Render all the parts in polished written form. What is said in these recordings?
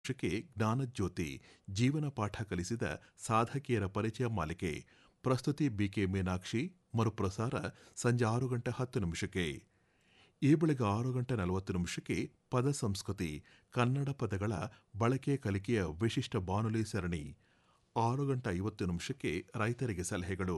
ವರ್ಷಕ್ಕೆ ಜ್ಞಾನಜ್ಯೋತಿ ಜೀವನ ಪಾಠ ಕಲಿಸಿದ ಸಾಧಕಿಯರ ಪರಿಚಯ ಮಾಲಿಕೆ. ಪ್ರಸ್ತುತಿ ಬಿಕೆ ಮೀನಾಕ್ಷಿ. ಮರುಪ್ರಸಾರ ಸಂಜೆ 6:10 ಈ ಬೆಳಗ್ಗೆ 6:40 ಪದ ಸಂಸ್ಕೃತಿ ಕನ್ನಡ ಪದಗಳ ಬಳಕೆ ಕಲಿಕೆಯ ವಿಶಿಷ್ಟ ಬಾನುಲಿ ಸರಣಿ. 6:50 ರೈತರಿಗೆ ಸಲಹೆಗಳು.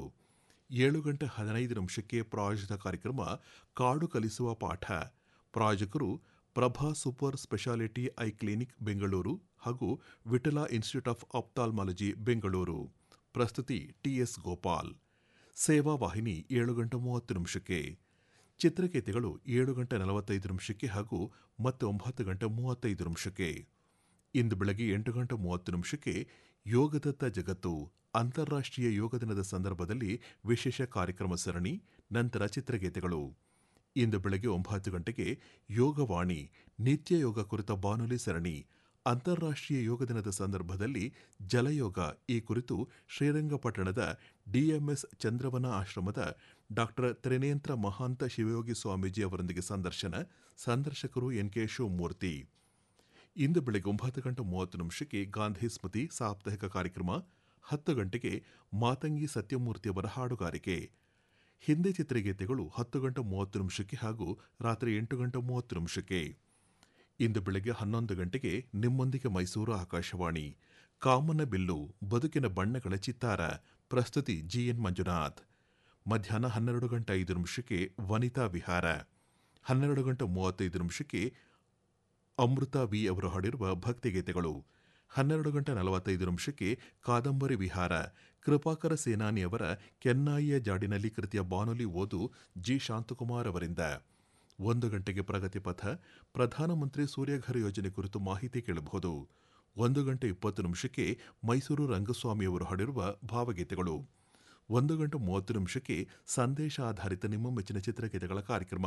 7:15 ಪ್ರಾಯೋಜಿತ ಕಾರ್ಯಕ್ರಮ ಕಾಡು ಕಲಿಸುವ ಪಾಠ. ಪ್ರಾಯೋಜಕರು Prabha super speciality eye clinic Bengaluru ಹಾಗೂ ವಿಠಲ ಇನ್ಸ್ಟಿಟ್ಯೂಟ್ ಆಫ್ ಆಪ್ಥಾಲ್ಮಾಲಜಿ ಬೆಂಗಳೂರು. ಪ್ರಸ್ತುತಿ ಟಿಎಸ್ ಗೋಪಾಲ್. ಸೇವಾ ವಾಹಿನಿ 7:30 ಚಿತ್ರಗೀತೆಗಳು 7:45 ಹಾಗೂ ಮತ್ತೆ 9:35. ಇಂದು ಬೆಳಗ್ಗೆ 8:30 ಯೋಗದತ್ತ ಜಗತ್ತು ಅಂತಾರಾಷ್ಟ್ರೀಯ ಯೋಗ ದಿನದ ಸಂದರ್ಭದಲ್ಲಿ ವಿಶೇಷ ಕಾರ್ಯಕ್ರಮ ಸರಣಿ. ನಂತರ ಚಿತ್ರಗೀತೆಗಳು. ಇಂದು ಬೆಳಗ್ಗೆ 9 ಯೋಗವಾಣಿ ನಿತ್ಯ ಯೋಗ ಕುರಿತ ಬಾನುಲಿ ಸರಣಿ. ಅಂತಾರಾಷ್ಟ್ರೀಯ ಯೋಗ ದಿನದ ಸಂದರ್ಭದಲ್ಲಿ ಜಲಯೋಗ ಈ ಕುರಿತು ಶ್ರೀರಂಗಪಟ್ಟಣದ ಡಿಎಂಎಸ್ ಚಂದ್ರವನ ಆಶ್ರಮದ ಡಾ ತ್ರಿನೇತ್ರ ಮಹಾಂತ ಶಿವಯೋಗಿ ಸ್ವಾಮೀಜಿ ಅವರೊಂದಿಗೆ ಸಂದರ್ಶನ. ಸಂದರ್ಶಕರು ಎನ್ಕೆ ಶಿವಮೂರ್ತಿ. ಇಂದು ಬೆಳಗ್ಗೆ 9:30 ಗಾಂಧಿ ಸ್ಮೃತಿ ಸಾಪ್ತಾಹಿಕ ಕಾರ್ಯಕ್ರಮ. 10 ಮಾತಂಗಿ ಸತ್ಯಮೂರ್ತಿಯವರ ಹಾಡುಗಾರಿಕೆ. ಹಿಂದಿ ಚಿತ್ರಗೀತೆಗಳು 10:30 ಹಾಗೂ ರಾತ್ರಿ 8:30. ಇಂದು ಬೆಳಗ್ಗೆ 11 ನಿಮ್ಮೊಂದಿಗೆ ಮೈಸೂರು ಆಕಾಶವಾಣಿ. ಕಾಮನ ಬಿಲ್ಲು ಬದುಕಿನ ಬಣ್ಣಗಳ ಚಿತ್ತಾರ. ಪ್ರಸ್ತುತಿ ಜಿಎನ್ ಮಂಜುನಾಥ್. ಮಧ್ಯಾಹ್ನ 12:05 ವನಿತಾ ವಿಹಾರ. 12:35 ಅಮೃತ ವಿ ಅವರು ಹಾಡಿರುವ ಭಕ್ತಿಗೀತೆಗಳು. 12:45 ಕಾದಂಬರಿ ವಿಹಾರ. ಕೃಪಾಕರ ಸೇನಾನಿಯವರ ಕೆನ್ನಾಯಿಯ ಜಾಡಿನಲ್ಲಿ ಕೃತಿಯ ಬಾನುಲಿ ಓದು ಜಿ ಶಾಂತಕುಮಾರ್ ಅವರಿಂದ. 1 ಪ್ರಗತಿ ಪಥ. ಪ್ರಧಾನಮಂತ್ರಿ ಸೂರ್ಯಘರ್ ಯೋಜನೆ ಕುರಿತು ಮಾಹಿತಿ ಕೇಳಬಹುದು. 1:20 ಮೈಸೂರು ರಂಗಸ್ವಾಮಿಯವರು ಹಾಡಿರುವ ಭಾವಗೀತೆಗಳು. 1:30 ಸಂದೇಶ ಆಧಾರಿತ ನಿಮ್ಮ ಮೆಚ್ಚಿನ ಚಿತ್ರಗೀತೆಗಳ ಕಾರ್ಯಕ್ರಮ.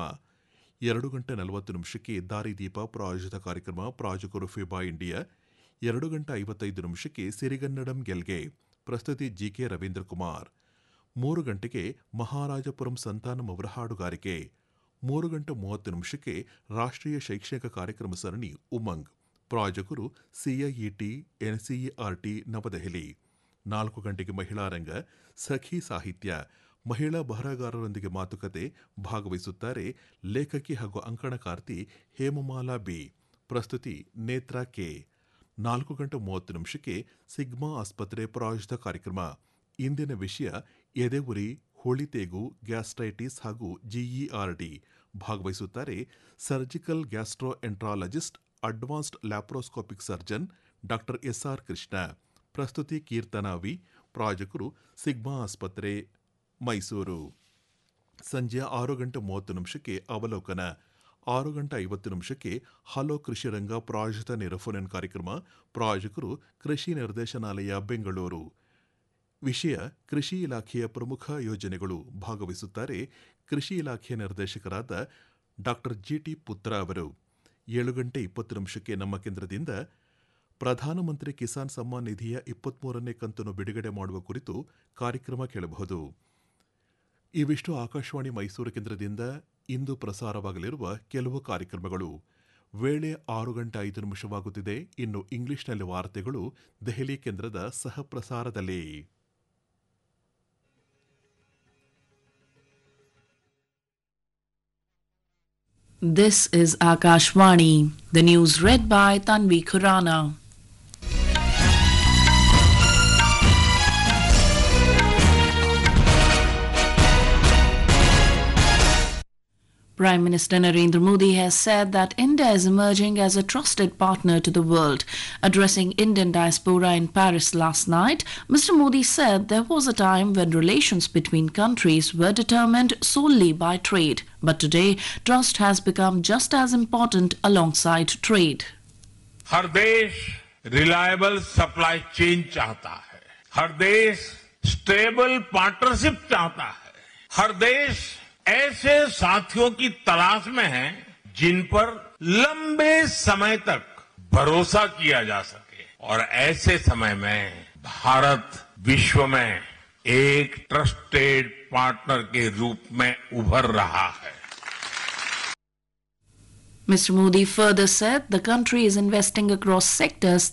2:40 ದಾರಿದೀಪ ಪ್ರಾಯೋಜಿತ ಕಾರ್ಯಕ್ರಮ. ಪ್ರಾಯೋಜಕರು ಫಿಬಾ ಇಂಡಿಯಾ. 2:55 ಸಿರಿಗನ್ನಡಂ ಗೆಲ್ಗೆ. ಪ್ರಸ್ತುತಿ ಜಿಕೆ ರವೀಂದ್ರ ಕುಮಾರ್. 3 ಮಹಾರಾಜಪುರಂ ಸಂತಾನಂ ಅವರ ಹಾಡುಗಾರಿಕೆ. 3:30 ರಾಷ್ಟ್ರೀಯ ಶೈಕ್ಷಣಿಕ ಕಾರ್ಯಕ್ರಮ ಸರಣಿ ಉಮಂಗ್. ಪ್ರಾಯೋಜಕರು ಸಿಐಇಟಿ ಎನ್ಸಿಇಆರ್ಟಿ ನವದೆಹಲಿ. 4 ಮಹಿಳಾ ರಂಗ. ಸಖಿ ಸಾಹಿತ್ಯ. ಮಹಿಳಾ ಬರಹಗಾರರೊಂದಿಗೆ ಮಾತುಕತೆ. ಭಾಗವಹಿಸುತ್ತಾರೆ ಲೇಖಕಿ ಹಾಗೂ ಅಂಕಣಕಾರ್ತಿ ಹೇಮಮಾಲಾ ಬಿ. ಪ್ರಸ್ತುತಿ ನೇತ್ರಾ ಕೆ. 4:30 ಸಿಗ್ಮಾ ಆಸ್ಪತ್ರೆ ಪ್ರಾಯೋಜಿತ ಕಾರ್ಯಕ್ರಮ. ಇಂದಿನ ವಿಷಯ ಎದೆ ಉರಿ, ಹೊಳಿತೇಗು, ಗ್ಯಾಸ್ಟ್ರೈಟಿಸ್ ಹಾಗೂ ಜಿಇಆರ್ಡಿ. ಭಾಗವಹಿಸುತ್ತಾರೆ surgical gastro enterologist, advanced laparoscopic surgeon ಡಾ ಎಸ್ಆರ್ ಕೃಷ್ಣ. ಪ್ರಸ್ತುತಿ ಕೀರ್ತನಾ ವಿ. ಪ್ರಾಯೋಜಕರು ಸಿಗ್ಮಾ ಆಸ್ಪತ್ರೆ ಮೈಸೂರು. ಸಂಜೆ 6:30 ಅವಲೋಕನ. 6:50 ಹಲೋ ಕೃಷಿ ರಂಗ ಪ್ರಾಯೋಜಿತ ನೇರಫೋನ್ ಕಾರ್ಯಕ್ರಮ. ಪ್ರಾಯೋಜಕರು ಕೃಷಿ ನಿರ್ದೇಶನಾಲಯ ಬೆಂಗಳೂರು. ವಿಷಯ ಕೃಷಿ ಇಲಾಖೆಯ ಪ್ರಮುಖ ಯೋಜನೆಗಳು. ಭಾಗವಹಿಸುತ್ತಾರೆ ಕೃಷಿ ಇಲಾಖೆಯ ನಿರ್ದೇಶಕರಾದ ಡಾ ಜಿಟಿ ಪುತ್ರ ಅವರು. 7:20 ನಮ್ಮ ಕೇಂದ್ರದಿಂದ ಪ್ರಧಾನಮಂತ್ರಿ ಕಿಸಾನ್ ಸಮ್ಮಾನ್ ನಿಧಿಯ 23ನೇ ಕಂತನ್ನು ಬಿಡುಗಡೆ ಮಾಡುವ ಕುರಿತು ಕಾರ್ಯಕ್ರಮ ಕೇಳಬಹುದು. ಇವಿಷ್ಟು ಆಕಾಶವಾಣಿ ಮೈಸೂರು ಕೇಂದ್ರದಿಂದ ಇಂದು ಪ್ರಸಾರವಾಗಲಿರುವ ಕೆಲವು ಕಾರ್ಯಕ್ರಮಗಳು. ವೇಳೆ 6:05 ಇನ್ನು ಇಂಗ್ಲಿಷ್ನಲ್ಲಿ ವಾರ್ತೆಗಳು ದೆಹಲಿ ಕೇಂದ್ರದ ಸಹ ಪ್ರಸಾರದಲ್ಲಿ. This is Akashvani. The news read by Tanvi Khurana. Prime Minister Narendra Modi has said that India is emerging as a trusted partner to the world. Addressing Indian diaspora in Paris last night, Mr. Modi said there was a time when relations between countries were determined solely by trade. But today, trust has become just as important alongside trade. हर देश reliable supply chain चाहता है. हर देश stable partnership चाहता है. हर देश ऐसे साथियों की तलाश में है जिन पर लंबे समय तक भरोसा किया जा सके. और ऐसे समय में भारत विश्व में एक ट्रस्टेड पार्टनर के रूप में उभर रहा है. Mr. Modi further said the country is investing across sectors